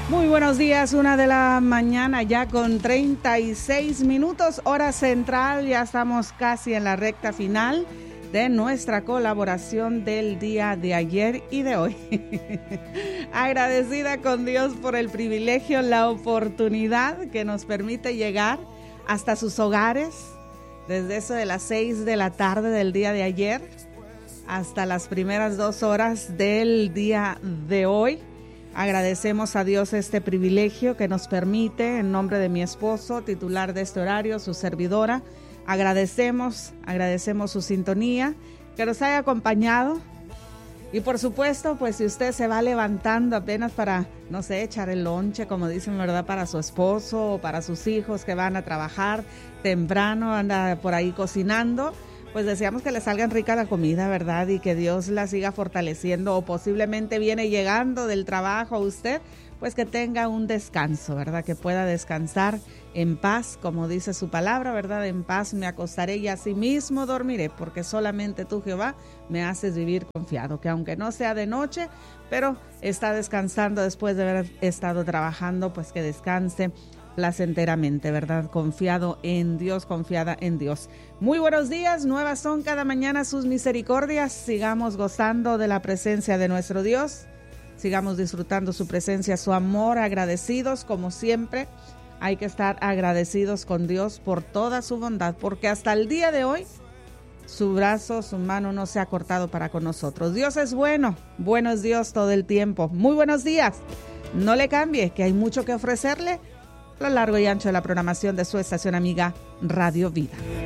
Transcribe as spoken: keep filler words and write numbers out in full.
Muy buenos días, una de la mañana ya con treinta y seis minutos, hora central, ya estamos casi en la recta final de nuestra colaboración del día de ayer y de hoy. Agradecida con Dios por el privilegio, la oportunidad que nos permite llegar hasta sus hogares, desde eso de las seis de la tarde del día de ayer hasta las primeras dos horas del día de hoy. Agradecemos a Dios este privilegio que nos permite, en nombre de mi esposo, titular de este horario, su servidora. Agradecemos, agradecemos su sintonía, que nos haya acompañado. Y por supuesto, pues si usted se va levantando apenas para, no sé, echar el lonche, como dicen, ¿verdad? Para su esposo o para sus hijos que van a trabajar temprano, anda por ahí cocinando, pues deseamos que le salgan rica la comida, ¿verdad? Y que Dios la siga fortaleciendo, o posiblemente viene llegando del trabajo a usted, pues que tenga un descanso, ¿verdad? Que pueda descansar en paz, como dice su palabra, ¿verdad? En paz me acostaré y asimismo dormiré, porque solamente tú, Jehová, me haces vivir confiado, que aunque no sea de noche, pero está descansando después de haber estado trabajando, pues que descanse placenteramente, ¿verdad? Confiado en Dios, confiada en Dios. Muy buenos días, nuevas son cada mañana sus misericordias. Sigamos gozando de la presencia de nuestro Dios, sigamos disfrutando su presencia, su amor, agradecidos como siempre. Hay que estar agradecidos con Dios por toda su bondad, porque hasta el día de hoy su brazo, su mano no se ha cortado para con nosotros. Dios es bueno, bueno es Dios todo el tiempo. Muy buenos días, no le cambie, que hay mucho que ofrecerle a lo largo y ancho de la programación de su estación amiga Radio Vida.